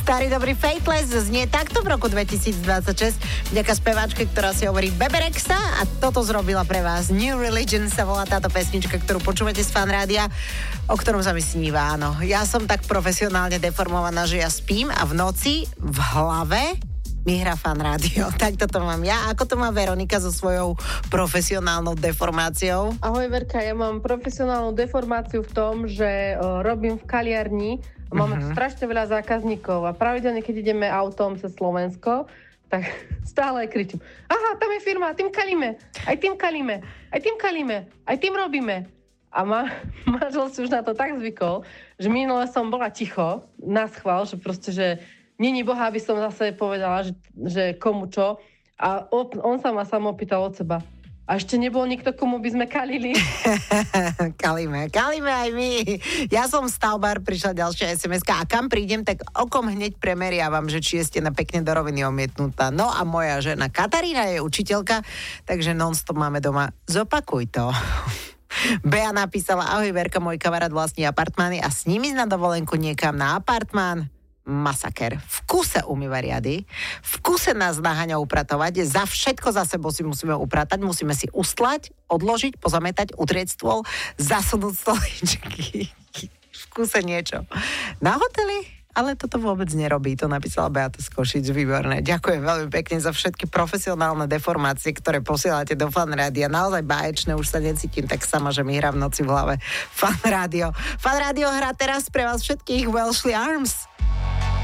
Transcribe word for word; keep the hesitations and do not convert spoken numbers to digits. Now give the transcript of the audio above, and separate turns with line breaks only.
Starý dobrý Faithless znie takto v roku dvetisícdvadsaťšesť vďaka speváčke, ktorá si hovorí Bebe Rexha a toto zrobila pre vás. New Religion sa volá táto pesnička, ktorú počúvate z Fan Rádia, o ktorom sa mi sníva, áno. Ja som tak profesionálne deformovaná, že ja spím a v noci v hlave mi hrá Fan Rádio. Tak toto mám ja. Ako to má Veronika so svojou profesionálnou deformáciou?
Ahoj Verka, ja mám profesionálnu deformáciu v tom, že o, robím v kaliarni. Máme uh-huh. strašne veľa zákazníkov a pravidelne, keď ideme autom cez Slovensko, tak stále kričím. Aha, tam je firma, tým kalíme, aj tým kalíme, aj tým kalíme, aj tým robíme. A ma, manžel si už na to tak zvykol, že minule som bola ticho, naschvál, že proste, že není Boha, aby som zase povedala, že, že komu čo. A on sa ma sám opýtal od seba. A ešte nebol nikto, komu by sme kalili.
kalíme, kalíme aj my. Ja som stavbár, prišla ďalšia es em eska a kam prídem, tak okom hneď premeriavam, že či ste na pekne do roviny omietnutá. No a moja žena Katarína je učiteľka, takže non-stop máme doma. Zopakuj to. Bea napísala, ahoj Verka, môj kamarát vlastní apartmány a s nimi na dovolenku niekam na apartmán. Masaker. V kuse umýva riady, v kuse nás naháňa upratovať, za všetko za sebou si musíme upratať, musíme si ustlať, odložiť, pozametať, utrieť stôl, zasunúť stoličky. V kuse niečo. Na hoteli? Ale toto vôbec nerobí, to napísala Beata z Košic, výborné. Ďakujem veľmi pekne za všetky profesionálne deformácie, ktoré posielate do Fan Rádia. Naozaj báječné, už sa necítim tak sama, že mi hrá v noci v hlave Fan Rádio. Fan Rádio hrá teraz pre vás všetkých Welshly Arms.